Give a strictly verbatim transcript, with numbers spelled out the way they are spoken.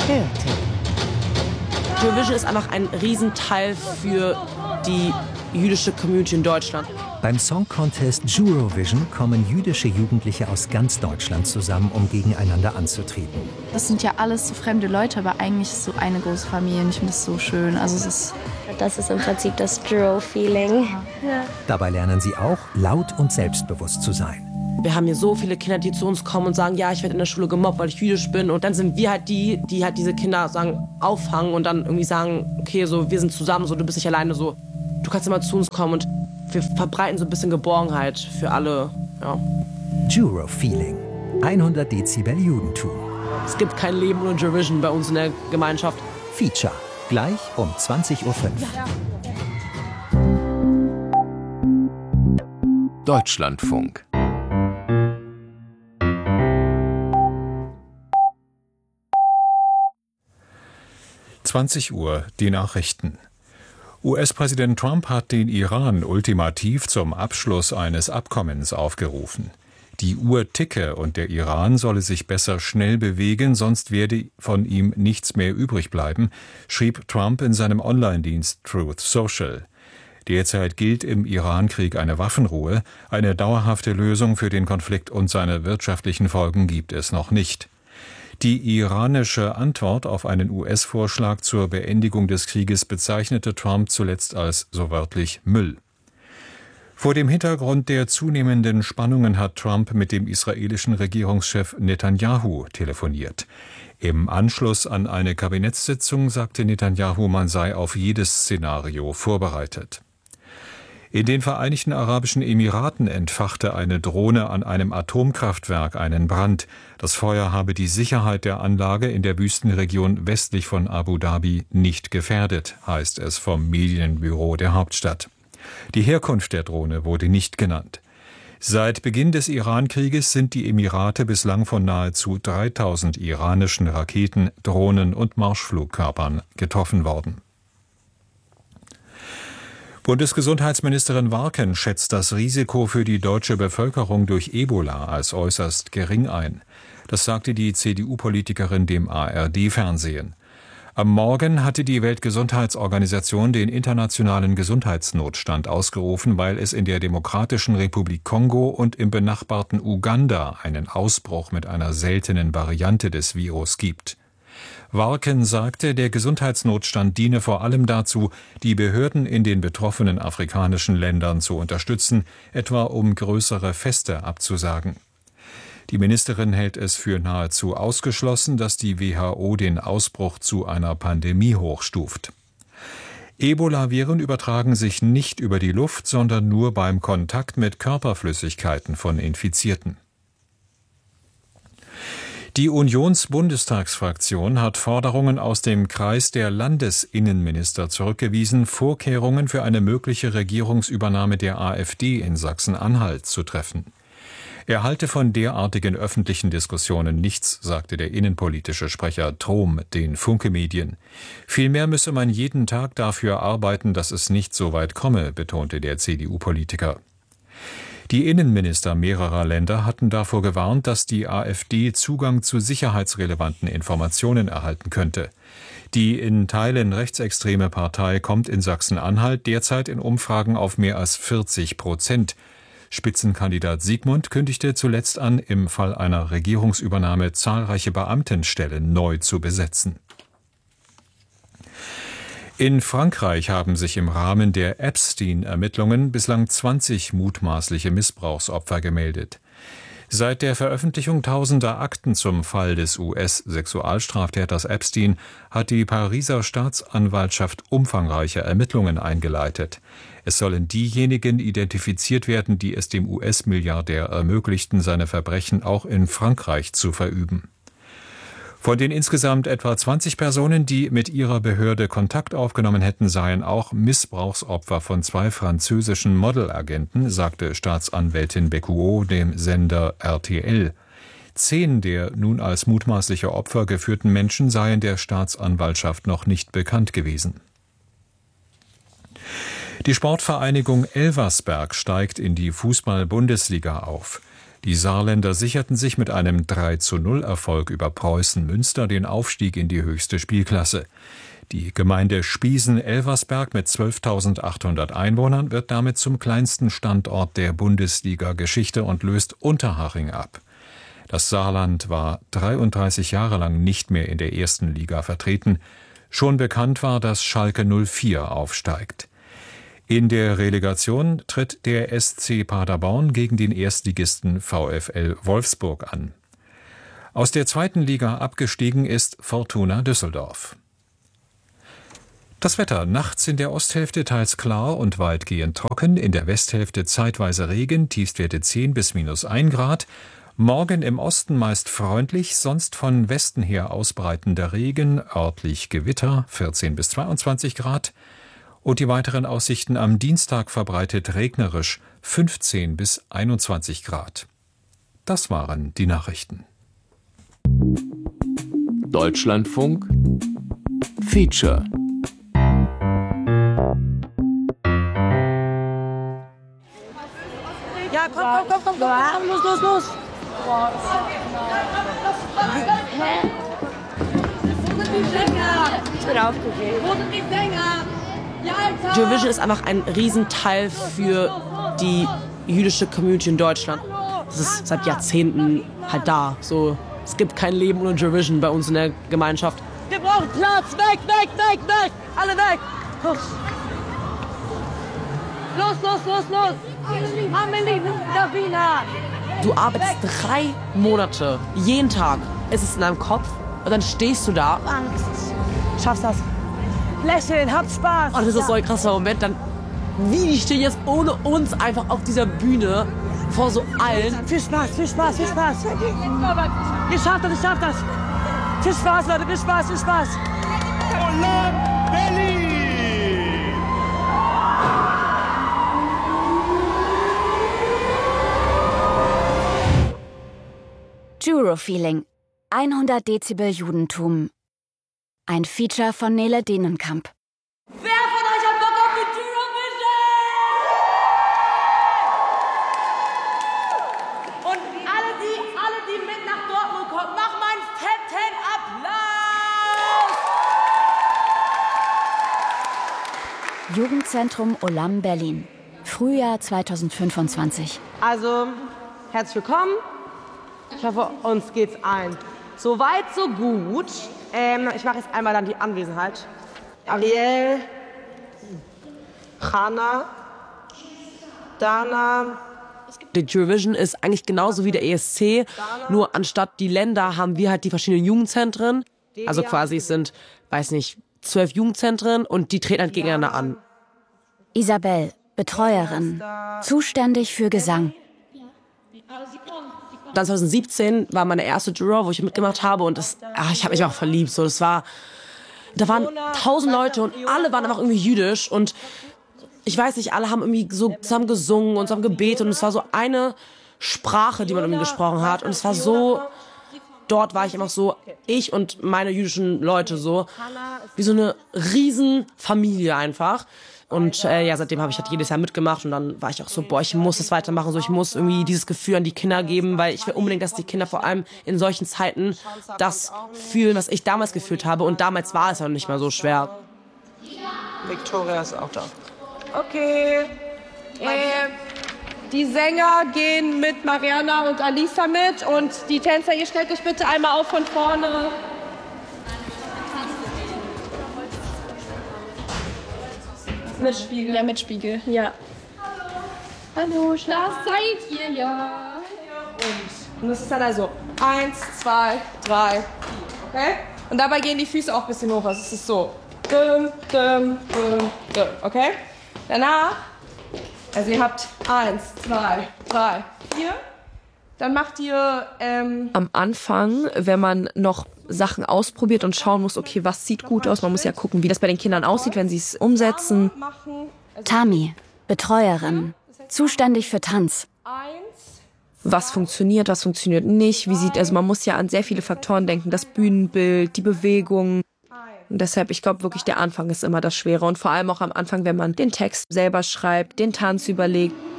Okay, okay. Eurovision ist einfach ein Riesenteil für die jüdische Community in Deutschland. Beim Song Contest Eurovision kommen jüdische Jugendliche aus ganz Deutschland zusammen, um gegeneinander anzutreten. Das sind ja alles so fremde Leute, aber eigentlich ist es so eine große Familie. Ich finde das so schön. Also es ist das ist im Prinzip das Juro-Feeling. Ja. Dabei lernen sie auch, laut und selbstbewusst zu sein. Wir haben hier so viele Kinder, die zu uns kommen und sagen, ja, ich werde in der Schule gemobbt, weil ich jüdisch bin. Und dann sind wir halt die, die halt diese Kinder sagen, auffangen und dann irgendwie sagen, okay, so, wir sind zusammen, so, du bist nicht alleine, so, du kannst immer zu uns kommen. Und wir verbreiten so ein bisschen Geborgenheit für alle. Ja. Juro-Feeling. hundert Dezibel Judentum. Es gibt kein Leben ohne Eurovision bei uns in der Gemeinschaft. Feature. Gleich um zwanzig Uhr fünf. Ja. Deutschlandfunk. zwanzig Uhr, die Nachrichten. U S-Präsident Trump hat den Iran ultimativ zum Abschluss eines Abkommens aufgerufen. Die Uhr ticke und der Iran solle sich besser schnell bewegen, sonst werde von ihm nichts mehr übrig bleiben, schrieb Trump in seinem Online-Dienst Truth Social. Derzeit gilt im Iran-Krieg eine Waffenruhe. Eine dauerhafte Lösung für den Konflikt und seine wirtschaftlichen Folgen gibt es noch nicht. Die iranische Antwort auf einen U S-Vorschlag zur Beendigung des Krieges bezeichnete Trump zuletzt als so wörtlich Müll. Vor dem Hintergrund der zunehmenden Spannungen hat Trump mit dem israelischen Regierungschef Netanyahu telefoniert. Im Anschluss an eine Kabinettssitzung sagte Netanyahu, man sei auf jedes Szenario vorbereitet. In den Vereinigten Arabischen Emiraten entfachte eine Drohne an einem Atomkraftwerk einen Brand. Das Feuer habe die Sicherheit der Anlage in der Wüstenregion westlich von Abu Dhabi nicht gefährdet, heißt es vom Medienbüro der Hauptstadt. Die Herkunft der Drohne wurde nicht genannt. Seit Beginn des Iran-Krieges sind die Emirate bislang von nahezu dreitausend iranischen Raketen, Drohnen und Marschflugkörpern getroffen worden. Bundesgesundheitsministerin Warken schätzt das Risiko für die deutsche Bevölkerung durch Ebola als äußerst gering ein. Das sagte die C D U-Politikerin dem A R D-Fernsehen. Am Morgen hatte die Weltgesundheitsorganisation den internationalen Gesundheitsnotstand ausgerufen, weil es in der Demokratischen Republik Kongo und im benachbarten Uganda einen Ausbruch mit einer seltenen Variante des Virus gibt. Warken sagte, der Gesundheitsnotstand diene vor allem dazu, die Behörden in den betroffenen afrikanischen Ländern zu unterstützen, etwa um größere Feste abzusagen. Die Ministerin hält es für nahezu ausgeschlossen, dass die W H O den Ausbruch zu einer Pandemie hochstuft. Ebola-Viren übertragen sich nicht über die Luft, sondern nur beim Kontakt mit Körperflüssigkeiten von Infizierten. Die Unions-Bundestagsfraktion hat Forderungen aus dem Kreis der Landesinnenminister zurückgewiesen, Vorkehrungen für eine mögliche Regierungsübernahme der AfD in Sachsen-Anhalt zu treffen. Er halte von derartigen öffentlichen Diskussionen nichts, sagte der innenpolitische Sprecher Trom den Funke-Medien. Vielmehr müsse man jeden Tag dafür arbeiten, dass es nicht so weit komme, betonte der C D U-Politiker. Die Innenminister mehrerer Länder hatten davor gewarnt, dass die AfD Zugang zu sicherheitsrelevanten Informationen erhalten könnte. Die in Teilen rechtsextreme Partei kommt in Sachsen-Anhalt derzeit in Umfragen auf mehr als vierzig Prozent. Spitzenkandidat Sigmund kündigte zuletzt an, im Fall einer Regierungsübernahme zahlreiche Beamtenstellen neu zu besetzen. In Frankreich haben sich im Rahmen der Epstein-Ermittlungen bislang zwanzig mutmaßliche Missbrauchsopfer gemeldet. Seit der Veröffentlichung tausender Akten zum Fall des U S-Sexualstraftäters Epstein hat die Pariser Staatsanwaltschaft umfangreiche Ermittlungen eingeleitet. Es sollen diejenigen identifiziert werden, die es dem U S-Milliardär ermöglichten, seine Verbrechen auch in Frankreich zu verüben. Von den insgesamt etwa zwanzig Personen, die mit ihrer Behörde Kontakt aufgenommen hätten, seien auch Missbrauchsopfer von zwei französischen Modelagenten, sagte Staatsanwältin Becquot dem Sender R T L. Zehn der nun als mutmaßliche Opfer geführten Menschen seien der Staatsanwaltschaft noch nicht bekannt gewesen. Die Sportvereinigung Elversberg steigt in die Fußball-Bundesliga auf. Die Saarländer sicherten sich mit einem drei zu null Erfolg über Preußen Münster den Aufstieg in die höchste Spielklasse. Die Gemeinde Spiesen-Elversberg mit zwölftausendachthundert Einwohnern wird damit zum kleinsten Standort der Bundesliga-Geschichte und löst Unterhaching ab. Das Saarland war dreiunddreißig Jahre lang nicht mehr in der ersten Liga vertreten. Schon bekannt war, dass Schalke null vier aufsteigt. In der Relegation tritt der S C Paderborn gegen den Erstligisten VfL Wolfsburg an. Aus der zweiten Liga abgestiegen ist Fortuna Düsseldorf. Das Wetter: Nachts in der Osthälfte teils klar und weitgehend trocken, in der Westhälfte zeitweise Regen, Tiefstwerte zehn bis minus ein Grad. Morgen im Osten meist freundlich, sonst von Westen her ausbreitender Regen, örtlich Gewitter, vierzehn bis zweiundzwanzig Grad. Und die weiteren Aussichten: am Dienstag verbreitet regnerisch, fünfzehn bis einundzwanzig Grad. Das waren die Nachrichten. Deutschlandfunk Feature. Ja, komm, komm, komm, komm, komm, los, los, los. Hä? Wo sind die Sänger? Ich bin aufgeregt. Wo sind die Sänger? Eurovision ist einfach ein Riesenteil für die jüdische Community in Deutschland. Das ist seit Jahrzehnten halt da. So, es gibt kein Leben ohne Eurovision bei uns in der Gemeinschaft. Wir brauchen Platz! Weg, weg, weg, weg! Alle weg! Los, los, los, los! Amelie, Davina! Du arbeitest drei Monate, jeden Tag. Es ist in deinem Kopf und dann stehst du da. Angst! Schaffst das! Lächeln, habt Spaß! Oh, das ist so ein krasser Moment. Dann, wie die stehen jetzt ohne uns einfach auf dieser Bühne vor so allen. Viel Spaß, viel Spaß, viel Spaß! Ihr schafft das, ihr schafft das! Viel Spaß, Leute, viel Spaß, viel Spaß! Olam Berlin! Juro-Feeling. hundert Dezibel Judentum. Ein Feature von Nele Denenkamp. Wer von euch hat Bock auf die Eurovision? Und alle die, alle die mit nach Dortmund kommen, mach mal einen fetten Applaus! Jugendzentrum Olam Berlin. Frühjahr zweitausendfünfundzwanzig. Also, herzlich willkommen. Ich hoffe, uns geht's allen so weit, so gut. Ähm, ich mache jetzt einmal dann die Anwesenheit. Ariel, Hanna, Dana. Die Eurovision ist eigentlich genauso wie der E S C, nur anstatt die Länder haben wir halt die verschiedenen Jugendzentren. Also quasi es sind, weiß nicht, zwölf Jugendzentren und die treten halt gegeneinander an. Isabel, Betreuerin, zuständig für Gesang. Dann zwanzig siebzehn war meine erste Juror, wo ich mitgemacht habe und das, ach, ich habe mich auch verliebt. So, das war, da waren tausend Leute und alle waren einfach irgendwie jüdisch und ich weiß nicht, alle haben irgendwie so zusammen gesungen und zusammen gebetet und es war so eine Sprache, die man irgendwie gesprochen hat und es war so, dort war ich einfach so, ich und meine jüdischen Leute so, wie so eine Riesenfamilie einfach. Und äh, ja, seitdem habe ich halt jedes Jahr mitgemacht und dann war ich auch so, boah, ich muss das weitermachen, so ich muss irgendwie dieses Gefühl an die Kinder geben, weil ich will unbedingt, dass die Kinder vor allem in solchen Zeiten das fühlen, was ich damals gefühlt habe und damals war es ja nicht mal so schwer. Victoria ist auch da. Okay. Äh, die Sänger gehen mit Mariana und Alisa mit und die Tänzer, ihr stellt euch bitte einmal auf von vorne. Mit Spiegel. Ja, mit Spiegel. Ja. Hallo, Schlaf. Das seid ihr ja. Und, und das ist dann also eins, zwei, drei. Okay? Und dabei gehen die Füße auch ein bisschen hoch. Also es ist so. Dum, dum, dum, dum. Okay? Danach, also ihr habt eins, zwei, drei, vier. Dann macht ihr ähm, am Anfang, wenn man noch Sachen ausprobiert und schauen muss, okay, was sieht gut aus. Man muss ja gucken, wie das bei den Kindern aussieht, wenn sie es umsetzen. Tami, Betreuerin, zuständig für Tanz. Was funktioniert, was funktioniert nicht. Wie sieht, also man muss ja an sehr viele Faktoren denken. Das Bühnenbild, die Bewegung. Und deshalb, ich glaube wirklich, der Anfang ist immer das Schwere. Und vor allem auch am Anfang, wenn man den Text selber schreibt, den Tanz überlegt.